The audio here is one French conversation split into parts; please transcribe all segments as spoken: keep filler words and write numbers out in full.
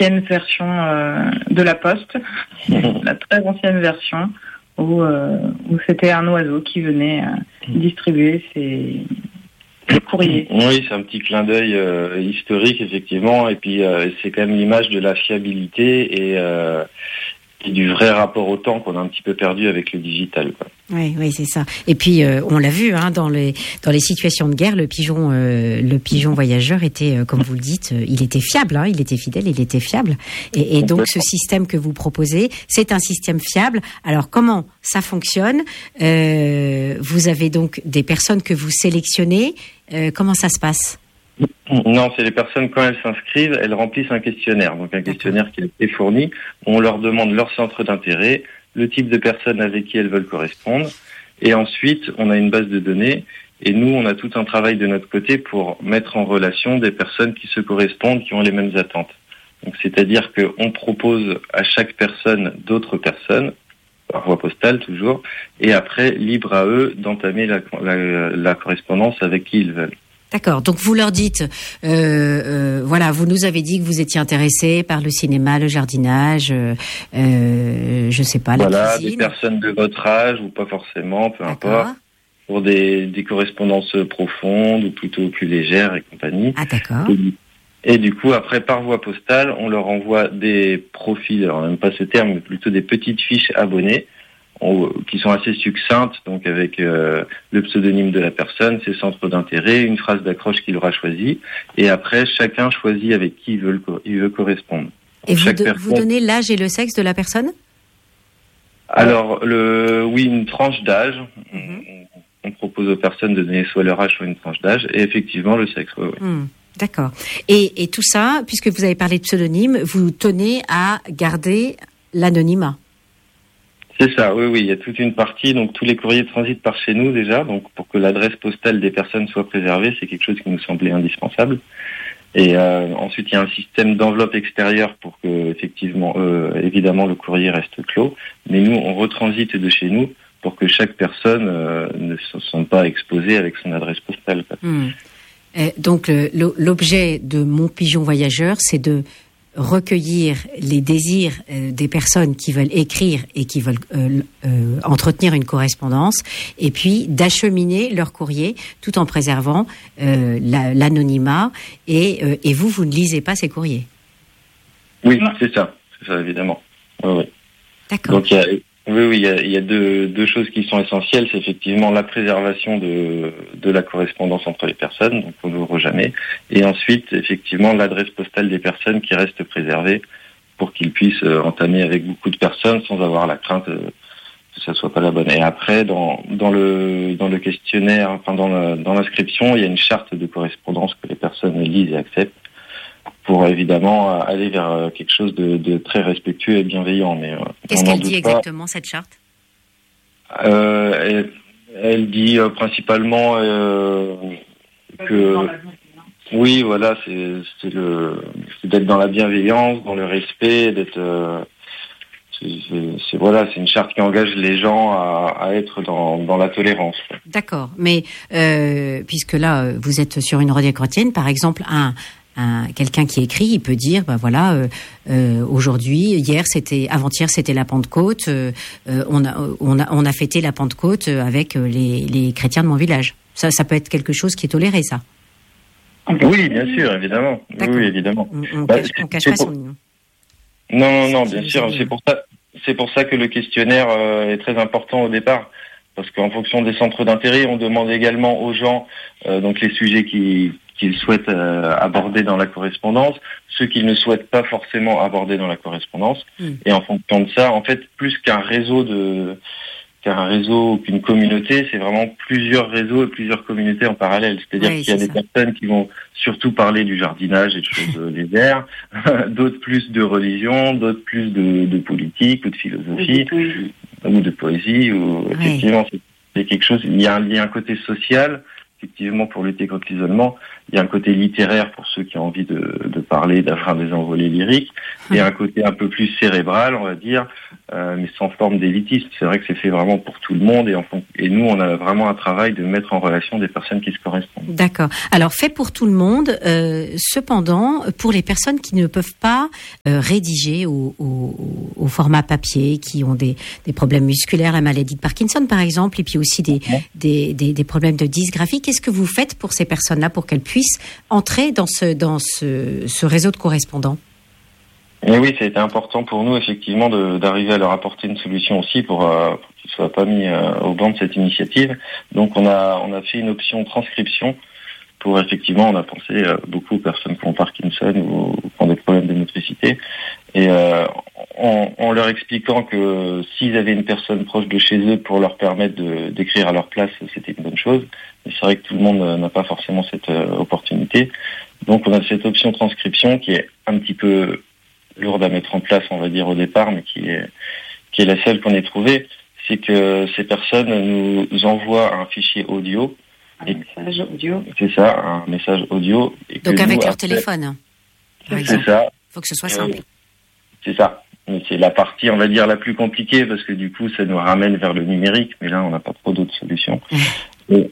l'ancienne version euh, de la Poste, la très ancienne version, où, euh, où c'était un oiseau qui venait euh, distribuer ses courriers. Oui, c'est un petit clin d'œil euh, historique, effectivement, et puis euh, c'est quand même l'image de la fiabilité et, euh, et du vrai rapport au temps qu'on a un petit peu perdu avec le digital, quoi. Oui, oui, c'est ça. Et puis euh, on l'a vu, hein, dans les dans les situations de guerre, le pigeon, euh, le pigeon voyageur était, euh, comme vous le dites, euh, il était fiable, hein, il était fidèle, il était fiable. Et, et donc ce système que vous proposez, c'est un système fiable. Alors comment ça fonctionne? euh, Vous avez donc des personnes que vous sélectionnez. Euh, comment ça se passe? Non, c'est les personnes, quand elles s'inscrivent, elles remplissent un questionnaire. Donc un questionnaire qui a été fourni. On leur demande leur centre d'intérêt, le type de personnes avec qui elles veulent correspondre. Et ensuite, on a une base de données. Et nous, on a tout un travail de notre côté pour mettre en relation des personnes qui se correspondent, qui ont les mêmes attentes. Donc c'est-à-dire qu'on propose à chaque personne d'autres personnes, par voie postale toujours, et après, libre à eux d'entamer la, la, la correspondance avec qui ils veulent. D'accord. Donc vous leur dites, euh, euh, voilà, vous nous avez dit que vous étiez intéressé par le cinéma, le jardinage, euh, euh, je sais pas, la voilà, cuisine. Des personnes de votre âge ou pas forcément, peu D'accord. importe, pour des, des correspondances profondes ou plutôt plus légères et compagnie. Ah d'accord. Et, et du coup, après, par voie postale, on leur envoie des profils, alors même pas ce terme, mais plutôt des petites fiches abonnées, qui sont assez succinctes, donc avec euh, le pseudonyme de la personne, ses centres d'intérêt, une phrase d'accroche qu'il aura choisie, et après chacun choisit avec qui il veut, le, il veut correspondre. Et vous, de, personne... vous donnez l'âge et le sexe de la personne? Alors, le, oui, une tranche d'âge. Mm-hmm. On, on propose aux personnes de donner soit leur âge, soit une tranche d'âge, et effectivement le sexe. Oui, oui. Mm. D'accord. Et, et tout ça, puisque vous avez parlé de pseudonyme, vous tenez à garder l'anonymat? C'est ça, oui, oui, il y a toute une partie, donc tous les courriers transitent par chez nous déjà, donc pour que l'adresse postale des personnes soit préservée, c'est quelque chose qui nous semblait indispensable. Et euh, ensuite, il y a un système d'enveloppe extérieure pour que, effectivement, euh, évidemment, le courrier reste clos. Mais nous, on retransite de chez nous pour que chaque personne euh, ne se sente pas exposée avec son adresse postale. Mmh. Euh, donc, euh, l'objet de Mon Pigeon Voyageur, c'est de recueillir les désirs euh, des personnes qui veulent écrire et qui veulent euh, euh, entretenir une correspondance, et puis d'acheminer leur courrier tout en préservant euh, la, l'anonymat. Et, euh, et vous, vous ne lisez pas ces courriers? Oui, c'est ça, c'est ça évidemment. Oui, oui. D'accord. Donc il y a, oui, oui, il y a, il y a deux, deux choses qui sont essentielles. C'est effectivement la préservation de, de la correspondance entre les personnes, donc on n'ouvre jamais. Et ensuite, effectivement, l'adresse postale des personnes qui reste préservée pour qu'ils puissent entamer avec beaucoup de personnes sans avoir la crainte que ça soit pas la bonne. Et après, dans, dans le, dans le questionnaire, enfin, dans la, dans l'inscription, il y a une charte de correspondance que les personnes lisent et acceptent, pour évidemment aller vers quelque chose de, de très respectueux et bienveillant. Mais qu'est-ce qu'elle dit exactement, cette charte? euh, elle, elle dit euh, principalement euh, que oui, voilà, c'est, c'est le, c'est d'être dans la bienveillance, dans le respect, d'être. Euh, c'est, c'est, c'est voilà, c'est une charte qui engage les gens à, à être dans, dans la tolérance. D'accord, mais euh, puisque là vous êtes sur une radio chrétienne, par exemple, un Un, quelqu'un qui écrit, il peut dire, ben voilà, euh, euh, aujourd'hui, hier, c'était, avant-hier, c'était la Pentecôte. Euh, on a, on a, on a fêté la Pentecôte avec les, les chrétiens de mon village. Ça, ça peut être quelque chose qui est toléré, ça. Oui, bien sûr, évidemment. D'accord. Oui, évidemment. On, on bah, cache, on cache pas pour... son nom. Non, non, non, bien sûr. C'est pour ça, c'est pour ça que le questionnaire euh, est très important au départ. Parce qu'en fonction des centres d'intérêt, on demande également aux gens euh, donc les sujets qui qu'ils souhaitent euh, aborder dans la correspondance, ceux qu'ils ne souhaitent pas forcément aborder dans la correspondance. Mmh. Et en fonction de ça, en fait, plus qu'un réseau de qu'un réseau ou qu'une communauté, c'est vraiment plusieurs réseaux et plusieurs communautés en parallèle. C'est-à-dire oui, qu'il y a des ça. personnes qui vont surtout parler du jardinage et de choses légères, d'autres plus de religion, d'autres plus de, de politique ou de philosophie ou de poésie. Ou, oui. Effectivement, c'est, c'est quelque chose. Il y a un, il y a un côté social effectivement, pour lutter contre l'isolement, il y a un côté littéraire pour ceux qui ont envie de, de parler, d'avoir des envolées lyriques, et un côté un peu plus cérébral, on va dire, euh, mais sans forme d'élitiste. C'est vrai que c'est fait vraiment pour tout le monde, et, en fond, et nous, on a vraiment un travail de mettre en relation des personnes qui se correspondent. D'accord. Alors, fait pour tout le monde, euh, cependant, pour les personnes qui ne peuvent pas euh, rédiger au, au, au format papier, qui ont des, des problèmes musculaires, la maladie de Parkinson, par exemple, et puis aussi des, des, des, des problèmes de dysgraphie, qu'est-ce que vous faites pour ces personnes-là, pour qu'elles puissent entrer dans ce, dans ce, ce réseau de correspondants? Et oui, ça a été important pour nous, effectivement, de, d'arriver à leur apporter une solution aussi pour, euh, pour qu'ils ne soient pas mis euh, au banc de cette initiative. Donc, on a, on a fait une option transcription pour, effectivement, on a pensé euh, beaucoup aux personnes qui ont Parkinson ou qui ont des problèmes de motricité. Et euh, en, en leur expliquant que s'ils avaient une personne proche de chez eux pour leur permettre de, d'écrire à leur place, c'était une bonne chose. Mais c'est vrai que tout le monde n'a pas forcément cette euh, opportunité. Donc, on a cette option transcription qui est un petit peu lourde à mettre en place, on va dire, au départ, mais qui est, qui est la seule qu'on ait trouvée. C'est que ces personnes nous envoient un fichier audio. Un et message audio. C'est ça, un message audio. Et donc, que avec nous, leur après, téléphone, par c'est exemple. ça. Il faut que ce soit simple. Euh, c'est ça. Mais c'est la partie, on va dire, la plus compliquée, parce que du coup, ça nous ramène vers le numérique, mais là, on n'a pas trop d'autres solutions. et,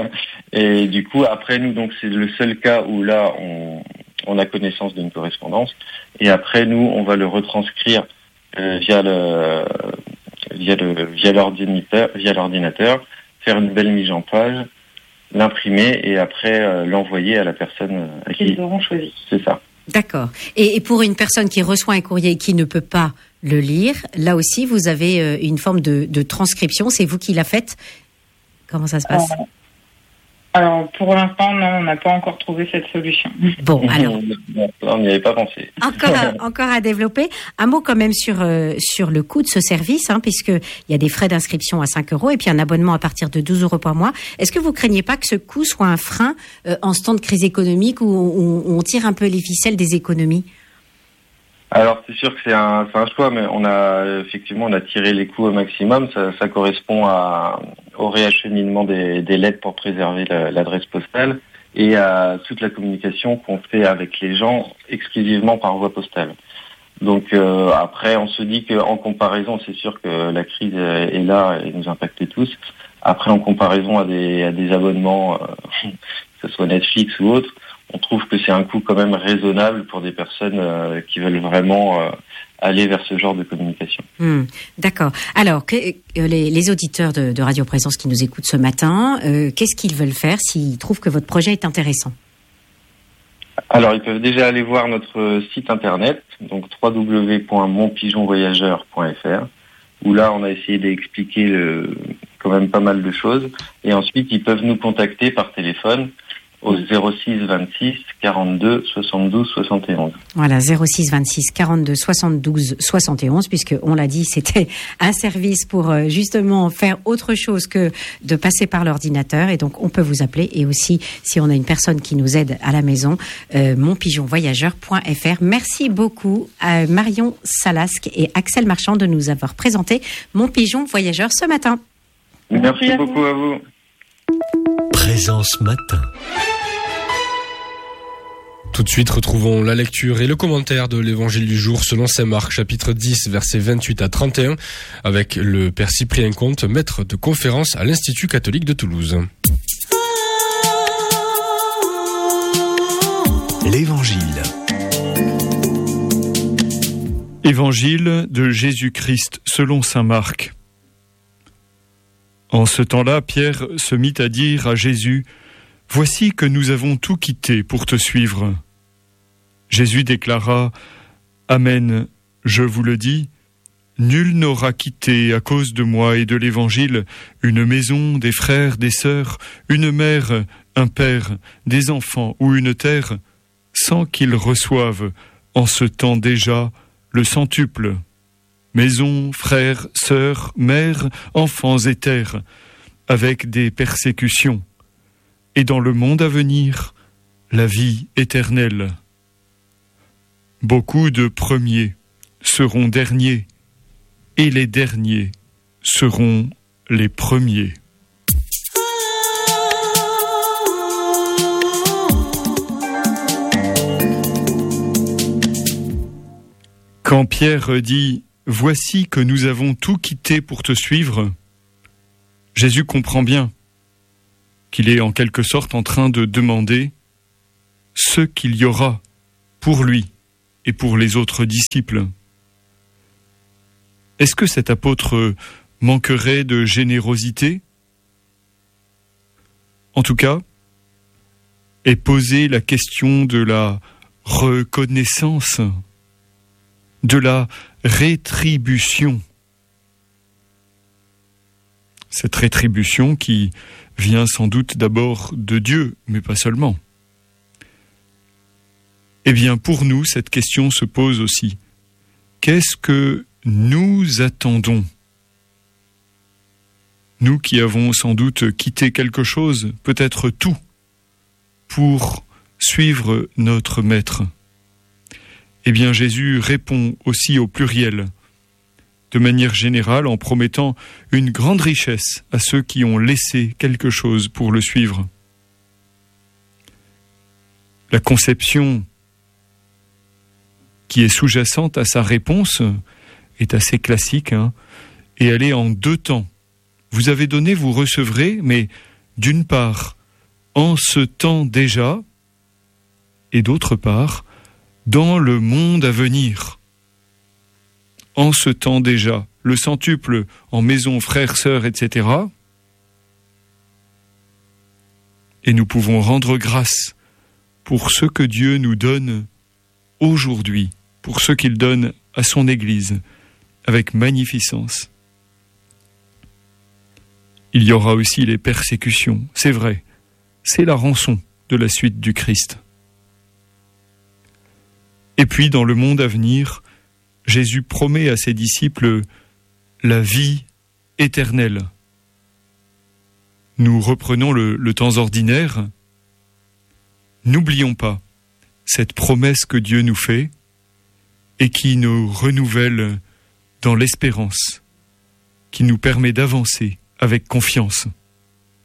et du coup, après nous, donc, c'est le seul cas où là, on, on a connaissance d'une correspondance. Et après, nous, on va le retranscrire euh, via le, via le, via l'ordinateur, via l'ordinateur, faire une belle mise en page, l'imprimer et après euh, l'envoyer à la personne à qui ils auront choisi. C'est ça. D'accord. Et, et pour une personne qui reçoit un courrier et qui ne peut pas le lire, là aussi, vous avez euh, une forme de, de transcription. C'est vous qui la faites? Comment ça se passe? euh, Alors, pour l'instant, non, on n'a pas encore trouvé cette solution. Bon, alors... On n'y avait pas pensé. Encore à, encore à développer. Un mot quand même sur, euh, sur le coût de ce service, hein, puisqu'il y a des frais d'inscription à cinq euros et puis un abonnement à partir de douze euros par mois. Est-ce que vous craignez pas que ce coût soit un frein euh, en ce temps de crise économique où on, on tire un peu les ficelles des économies? Alors, c'est sûr que c'est un, c'est un choix, mais on a, effectivement, on a tiré les coûts au maximum. Ça, ça correspond à, au réacheminement des, des lettres pour préserver la, l'adresse postale et à toute la communication qu'on fait avec les gens exclusivement par voie postale. Donc euh, après, on se dit qu'en comparaison, c'est sûr que la crise est là et nous impacte tous. Après, en comparaison à des, à des abonnements, euh, que ce soit Netflix ou autre, on trouve que c'est un coût quand même raisonnable pour des personnes euh, qui veulent vraiment euh, aller vers ce genre de communication. Mmh, d'accord. Alors, que, euh, les, les auditeurs de, de Radio Présence qui nous écoutent ce matin, euh, qu'est-ce qu'ils veulent faire s'ils trouvent que votre projet est intéressant? Alors, ils peuvent déjà aller voir notre site internet, donc w w w point mon pigeon voyageur point f r, où là, on a essayé d'expliquer le, quand même pas mal de choses. Et ensuite, ils peuvent nous contacter par téléphone au zéro six vingt-six quarante-deux soixante-douze soixante et onze. Voilà, zéro six vingt-six quarante-deux soixante-douze soixante et onze, puisque on l'a dit, c'était un service pour euh, justement faire autre chose que de passer par l'ordinateur. Et donc, on peut vous appeler. Et aussi, si on a une personne qui nous aide à la maison, euh, mon pigeon voyageur point f r. Merci beaucoup à Marion Salasque et Axel Marchand de nous avoir présenté Mon Pigeon Voyageur ce matin. Merci, Merci beaucoup à vous. Présence matin. Tout de suite, retrouvons la lecture et le commentaire de l'évangile du jour selon saint Marc, chapitre dix, versets vingt-huit à trente et un, avec le père Cyprien Comte, maître de conférence à l'Institut catholique de Toulouse. L'évangile. Évangile de Jésus-Christ selon saint Marc. En ce temps-là, Pierre se mit à dire à Jésus : « Voici que nous avons tout quitté pour te suivre. » Jésus déclara : « Amen, je vous le dis, nul n'aura quitté à cause de moi et de l'Évangile une maison, des frères, des sœurs, une mère, un père, des enfants ou une terre, sans qu'il reçoive en ce temps déjà le centuple. Maison, frères, sœurs, mères, enfants et terres, avec des persécutions, et dans le monde à venir, la vie éternelle. Beaucoup de premiers seront derniers, et les derniers seront les premiers. » Quand Pierre dit « Voici que nous avons tout quitté pour te suivre », Jésus comprend bien qu'il est en quelque sorte en train de demander ce qu'il y aura pour lui et pour les autres disciples. Est-ce que cet apôtre manquerait de générosité ? En tout cas, est posée la question de la reconnaissance, de la rétribution. Cette rétribution qui vient sans doute d'abord de Dieu, mais pas seulement. Eh bien, pour nous, cette question se pose aussi. Qu'est-ce que nous attendons ? Nous qui avons sans doute quitté quelque chose, peut-être tout, pour suivre notre Maître. Eh bien, Jésus répond aussi au pluriel, de manière générale, en promettant une grande richesse à ceux qui ont laissé quelque chose pour le suivre. La conception qui est sous-jacente à sa réponse est assez classique, hein, et elle est en deux temps. Vous avez donné, vous recevrez, mais d'une part, en ce temps déjà, et d'autre part, dans le monde à venir. En ce temps déjà, le centuple en maison, frères, sœurs, et cetera. Et nous pouvons rendre grâce pour ce que Dieu nous donne aujourd'hui, pour ce qu'il donne à son Église, avec magnificence. Il y aura aussi les persécutions, c'est vrai, c'est la rançon de la suite du Christ. Et puis, dans le monde à venir, Jésus promet à ses disciples la vie éternelle. Nous reprenons le, le temps ordinaire. N'oublions pas cette promesse que Dieu nous fait et qui nous renouvelle dans l'espérance, qui nous permet d'avancer avec confiance.